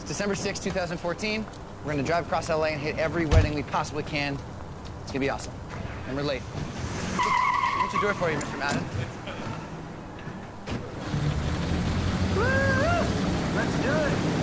December 6, 2014. We're gonna drive across LA and hit every wedding we possibly can. It's gonna be awesome. And we're late. What you do it for you, Mr. Madden? Woo! Let's do it!